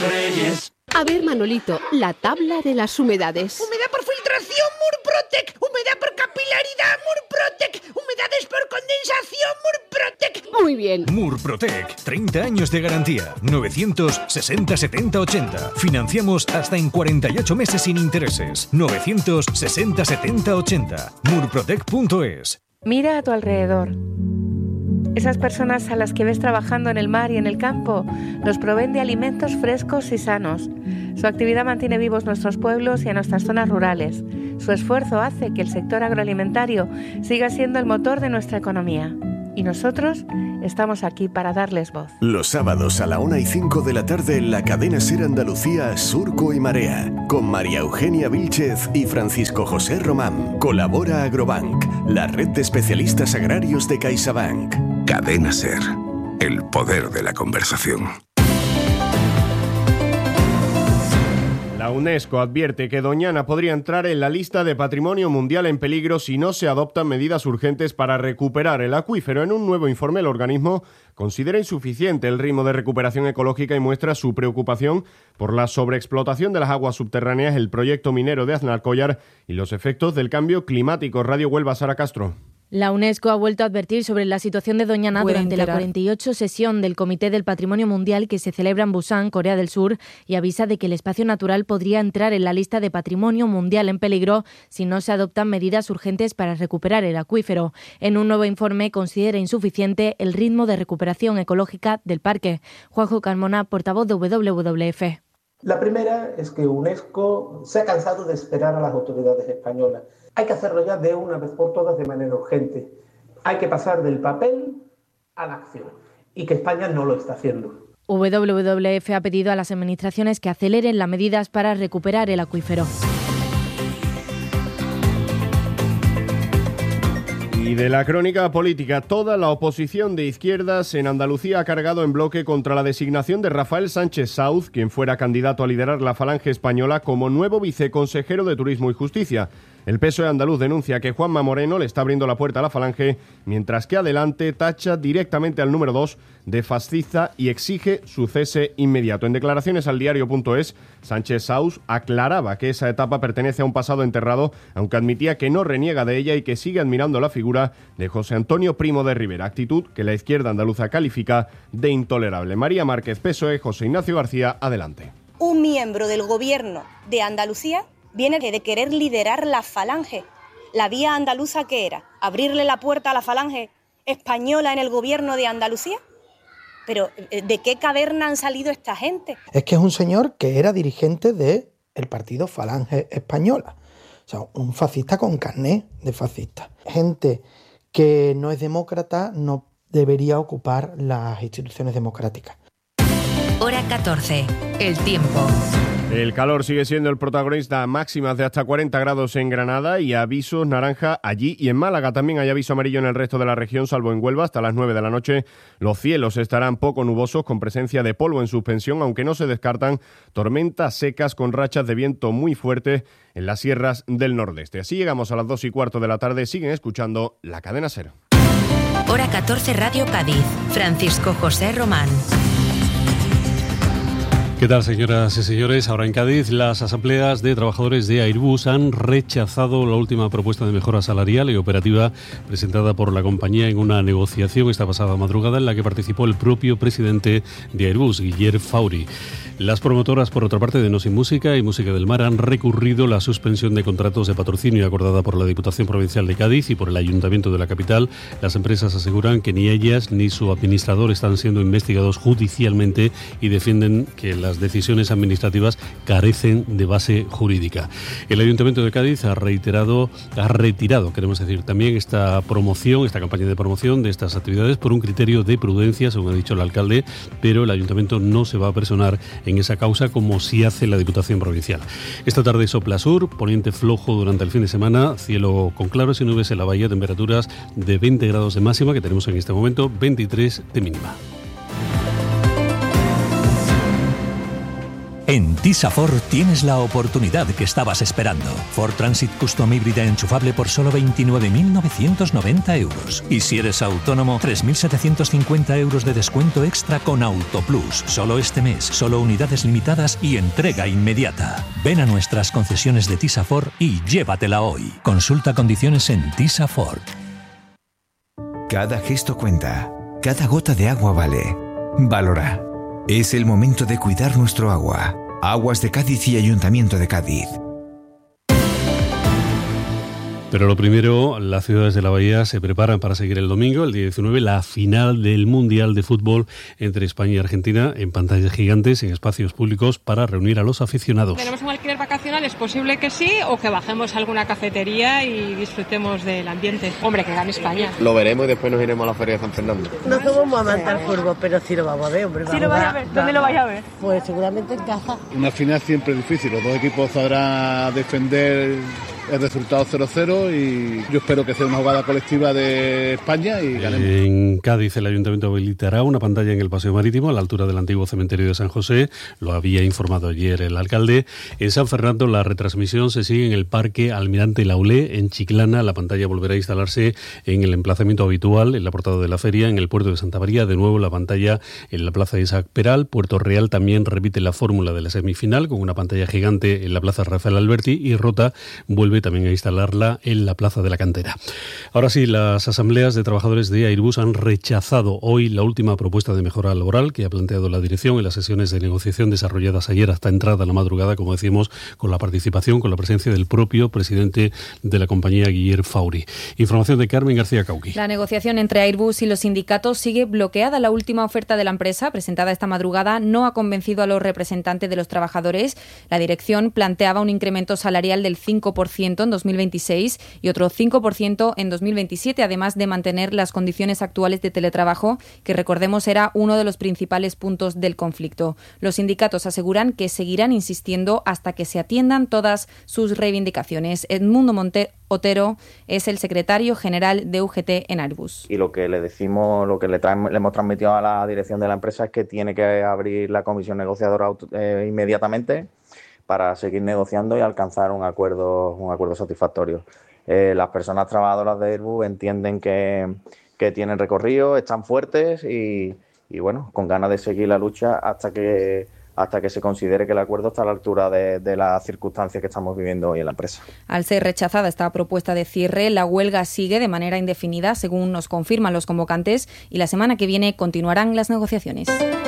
Reyes. A ver, Manolito, la tabla de las humedades. Humedad por filtración, Murprotec. Humedad por capilaridad, Murprotec. Humedades por condensación, Murprotec. Muy bien. Murprotec, 30 años de garantía. 960 70 80. Financiamos hasta en 48 meses sin intereses. 960 70 80. Murprotec.es. Mira a tu alrededor. Esas personas a las que ves trabajando en el mar y en el campo nos proveen de alimentos frescos y sanos. Su actividad mantiene vivos nuestros pueblos y a nuestras zonas rurales. Su esfuerzo hace que el sector agroalimentario siga siendo el motor de nuestra economía. Y nosotros estamos aquí para darles voz. Los sábados a la 1:05 de la tarde en la cadena SER Andalucía, Surco y Marea, con María Eugenia Vílchez y Francisco José Román. Colabora Agrobank, la red de especialistas agrarios de CaixaBank. Cadena SER, el poder de la conversación. La UNESCO advierte que Doñana podría entrar en la lista de Patrimonio Mundial en peligro si no se adoptan medidas urgentes para recuperar el acuífero. En un nuevo informe, el organismo considera insuficiente el ritmo de recuperación ecológica y muestra su preocupación por la sobreexplotación de las aguas subterráneas, el proyecto minero de Aznalcóllar y los efectos del cambio climático. Radio Huelva, Sara Castro. La UNESCO ha vuelto a advertir sobre la situación de Doñana durante la 48 sesión del Comité del Patrimonio Mundial que se celebra en Busan, Corea del Sur, y avisa de que el espacio natural podría entrar en la lista de Patrimonio Mundial en peligro si no se adoptan medidas urgentes para recuperar el acuífero. En un nuevo informe considera insuficiente el ritmo de recuperación ecológica del parque. Juanjo Carmona, portavoz de WWF. La primera es que UNESCO se ha cansado de esperar a las autoridades españolas. Hay que hacerlo ya de una vez por todas de manera urgente. Hay que pasar del papel a la acción y que España no lo está haciendo. WWF ha pedido a las administraciones que aceleren las medidas para recuperar el acuífero. Y de la crónica política, toda la oposición de izquierdas en Andalucía ha cargado en bloque contra la designación de Rafael Sánchez Sauz, quien fuera candidato a liderar la Falange Española como nuevo viceconsejero de Turismo y Justicia. El PSOE andaluz denuncia que Juanma Moreno le está abriendo la puerta a la Falange, mientras que Adelante tacha directamente al número 2 de fascista y exige su cese inmediato. En declaraciones al diario.es, Sánchez Sauz aclaraba que esa etapa pertenece a un pasado enterrado, aunque admitía que no reniega de ella y que sigue admirando la figura de José Antonio Primo de Rivera, actitud que la izquierda andaluza califica de intolerable. María Márquez, PSOE, José Ignacio García, Adelante. Un miembro del gobierno de Andalucía viene de querer liderar la Falange. ¿La vía andaluza qué era? ¿Abrirle la puerta a la Falange española en el gobierno de Andalucía? Pero ¿de qué caverna han salido esta gente? Es que es un señor que era dirigente del partido Falange Española. O sea, un fascista con carné de fascista. Gente que no es demócrata no debería ocupar las instituciones democráticas. Hora 14. El tiempo. El calor sigue siendo el protagonista, máximas de hasta 40 grados en Granada y avisos naranja allí y en Málaga. También hay aviso amarillo en el resto de la región, salvo en Huelva, hasta las 9 de la noche. Los cielos estarán poco nubosos con presencia de polvo en suspensión, aunque no se descartan tormentas secas con rachas de viento muy fuertes en las sierras del nordeste. Así llegamos a las 2:15 de la tarde. Siguen escuchando la cadena SER. Hora 14, Radio Cádiz. Francisco José Román. ¿Qué tal, señoras y señores? Ahora en Cádiz, las asambleas de trabajadores de Airbus han rechazado la última propuesta de mejora salarial y operativa presentada por la compañía en una negociación esta pasada madrugada en la que participó el propio presidente de Airbus, Guillermo Fauri. Las promotoras, por otra parte, de Nos y Música y Música del Mar han recurrido la suspensión de contratos de patrocinio acordada por la Diputación Provincial de Cádiz y por el Ayuntamiento de la capital. Las empresas aseguran que ni ellas ni su administrador están siendo investigados judicialmente y defienden que las decisiones administrativas carecen de base jurídica. El Ayuntamiento de Cádiz ha retirado, queremos decir, también esta campaña de promoción de estas actividades por un criterio de prudencia, según ha dicho el alcalde, pero el Ayuntamiento no se va a personar en esa causa como sí hace la Diputación Provincial. Esta tarde sopla sur, poniente flojo durante el fin de semana, cielo con claros y nubes en la bahía, temperaturas de 20 grados de máxima que tenemos en este momento, 23 de mínima. En Tisa Ford tienes la oportunidad que estabas esperando. Ford Transit Custom híbrida enchufable por solo 29.990 euros. Y si eres autónomo, 3.750 euros de descuento extra con Auto Plus. Solo este mes, solo unidades limitadas y entrega inmediata. Ven a nuestras concesiones de Tisa Ford y llévatela hoy. Consulta condiciones en Tisa Ford. Cada gesto cuenta. Cada gota de agua vale. Valora. Es el momento de cuidar nuestro agua. Aguas de Cádiz y Ayuntamiento de Cádiz. Pero lo primero, las ciudades de la Bahía se preparan para seguir el domingo, el día 19, la final del Mundial de Fútbol entre España y Argentina en pantallas gigantes, en espacios públicos, para reunir a los aficionados. ¿Tenemos un alquiler vacacional? Es posible que sí, o que bajemos a alguna cafetería y disfrutemos del ambiente. Hombre, que gane España. Lo veremos y después nos iremos a la Feria de San Fernando. No somos amantes al fútbol, pero sí lo vamos a ver, hombre. Sí lo vais a ver. ¿Dónde lo vais a ver? Pues seguramente en casa. Una final siempre es difícil, los dos equipos sabrán defender el resultado 0-0 y yo espero que sea una jugada colectiva de España y ganemos. En Cádiz el Ayuntamiento habilitará una pantalla en el Paseo Marítimo a la altura del antiguo cementerio de San José, lo había informado ayer el alcalde. En San Fernando la retransmisión se sigue en el Parque Almirante Laulé, en Chiclana. La pantalla volverá a instalarse en el emplazamiento habitual, en la portada de la feria, en el puerto de Santa María. De nuevo la pantalla en la plaza de Isaac Peral. Puerto Real también repite la fórmula de la semifinal con una pantalla gigante en la plaza Rafael Alberti, y Rota vuelve también a instalarla en la Plaza de la Cantera. Ahora sí, las asambleas de trabajadores de Airbus han rechazado hoy la última propuesta de mejora laboral que ha planteado la dirección en las sesiones de negociación desarrolladas ayer hasta entrada a la madrugada, como decíamos, con la presencia del propio presidente de la compañía, Guillermo Fauri. Información de Carmen García Cauqui. La negociación entre Airbus y los sindicatos sigue bloqueada. La última oferta de la empresa, presentada esta madrugada, no ha convencido a los representantes de los trabajadores. La dirección planteaba un incremento salarial del 5% en 2026 y otro 5% en 2027, además de mantener las condiciones actuales de teletrabajo, que recordemos era uno de los principales puntos del conflicto. Los sindicatos aseguran que seguirán insistiendo hasta que se atiendan todas sus reivindicaciones. Edmundo Otero es el secretario general de UGT en Airbus. Y lo que le decimos, lo que le hemos transmitido a la dirección de la empresa es que tiene que abrir la comisión negociadora inmediatamente para seguir negociando y alcanzar un acuerdo satisfactorio. Las personas trabajadoras de Airbus entienden que tienen recorrido, están fuertes y bueno, con ganas de seguir la lucha hasta que se considere que el acuerdo está a la altura de las circunstancias que estamos viviendo hoy en la empresa. Al ser rechazada esta propuesta de cierre, la huelga sigue de manera indefinida, según nos confirman los convocantes, y la semana que viene continuarán las negociaciones.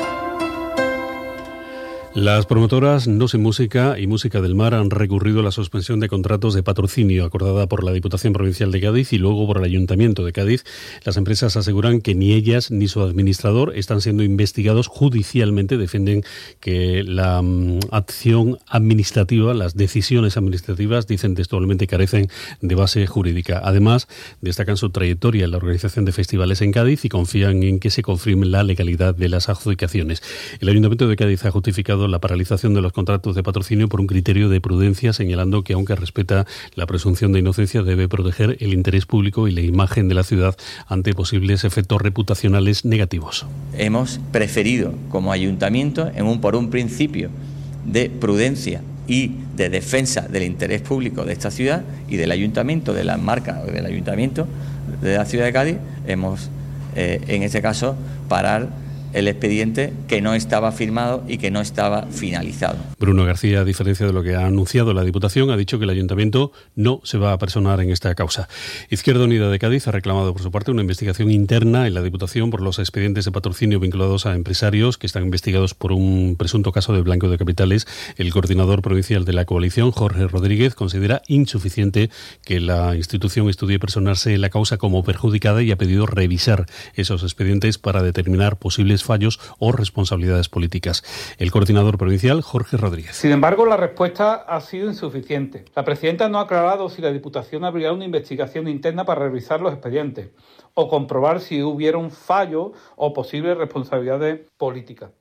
Las promotoras No Sé Música y Música del Mar han recurrido a la suspensión de contratos de patrocinio acordada por la Diputación Provincial de Cádiz y luego por el Ayuntamiento de Cádiz. Las empresas aseguran que ni ellas ni su administrador están siendo investigados judicialmente. Defienden que la acción administrativa, las decisiones administrativas, dicen textualmente, carecen de base jurídica. Además, destacan su trayectoria en la organización de festivales en Cádiz y confían en que se confirme la legalidad de las adjudicaciones. El Ayuntamiento de Cádiz ha justificado la paralización de los contratos de patrocinio por un criterio de prudencia, señalando que, aunque respeta la presunción de inocencia, debe proteger el interés público y la imagen de la ciudad ante posibles efectos reputacionales negativos. Hemos preferido, como ayuntamiento, por un principio de prudencia y de defensa del interés público de esta ciudad y del ayuntamiento, de la marca del ayuntamiento de la ciudad de Cádiz, hemos, en este caso, parar el expediente que no estaba firmado y que no estaba finalizado. Bruno García, a diferencia de lo que ha anunciado la Diputación, ha dicho que el Ayuntamiento no se va a personar en esta causa. Izquierda Unida de Cádiz ha reclamado por su parte una investigación interna en la Diputación por los expedientes de patrocinio vinculados a empresarios que están investigados por un presunto caso de blanqueo de capitales. El coordinador provincial de la coalición, Jorge Rodríguez, considera insuficiente que la institución estudie personarse en la causa como perjudicada y ha pedido revisar esos expedientes para determinar posibles fallos o responsabilidades políticas. El coordinador provincial, Jorge Rodríguez. Sin embargo, la respuesta ha sido insuficiente. La presidenta no ha aclarado si la Diputación abrirá una investigación interna para revisar los expedientes o comprobar si hubiera un fallo o posibles responsabilidades políticas.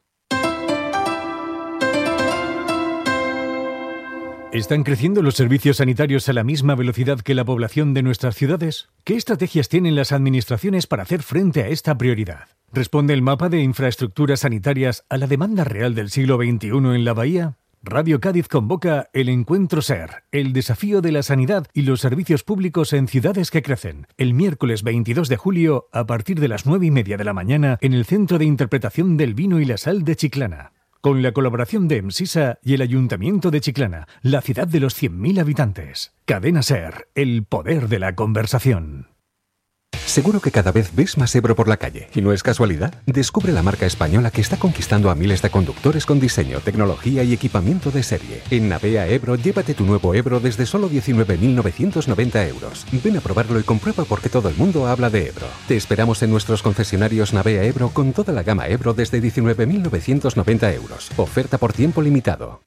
¿Están creciendo los servicios sanitarios a la misma velocidad que la población de nuestras ciudades? ¿Qué estrategias tienen las administraciones para hacer frente a esta prioridad? ¿Responde el mapa de infraestructuras sanitarias a la demanda real del siglo XXI en la Bahía? Radio Cádiz convoca el Encuentro SER, el desafío de la sanidad y los servicios públicos en ciudades que crecen. El miércoles 22 de julio, a partir de las 9:30 de la mañana, en el Centro de Interpretación del Vino y la Sal de Chiclana. Con la colaboración de EMSISA y el Ayuntamiento de Chiclana, la ciudad de los 100.000 habitantes. Cadena SER, el poder de la conversación. Seguro que cada vez ves más Ebro por la calle, y no es casualidad. Descubre la marca española que está conquistando a miles de conductores con diseño, tecnología y equipamiento de serie. En Navea Ebro, llévate tu nuevo Ebro desde solo 19.990 euros. Ven a probarlo y comprueba por qué todo el mundo habla de Ebro. Te esperamos en nuestros concesionarios Navea Ebro con toda la gama Ebro desde 19.990 euros. Oferta por tiempo limitado.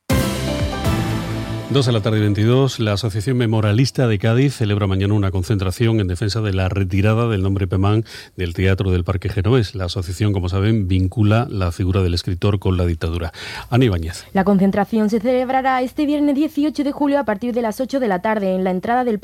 2:22 p.m. La Asociación Memorialista de Cádiz celebra mañana una concentración en defensa de la retirada del nombre Pemán del Teatro del Parque Genovés. La asociación, como saben, vincula la figura del escritor con la dictadura. Ana Ibáñez. La concentración se celebrará este viernes 18 de julio a partir de las 8 de la tarde en la entrada del